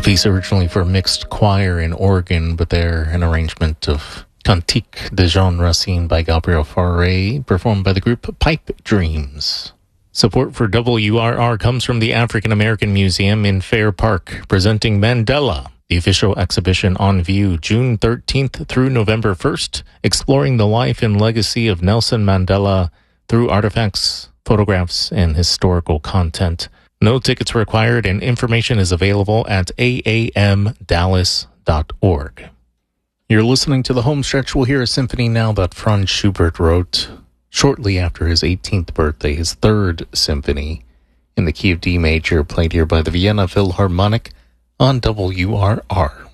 piece originally for mixed choir in Oregon, but they're an arrangement of Cantique de Jean Racine by Gabriel Fauré, performed by the group Pipe Dreams. Support for WRR comes from the African American Museum in Fair Park, presenting Mandela, the official exhibition on view June 13th through November 1st, exploring the life and legacy of Nelson Mandela through artifacts, photographs, and historical content. No tickets required, and information is available at aamdallas.org. You're listening to The Home Stretch. We'll hear a symphony now that Franz Schubert wrote shortly after his 18th birthday, his third symphony in the key of D major, played here by the Vienna Philharmonic on WRR.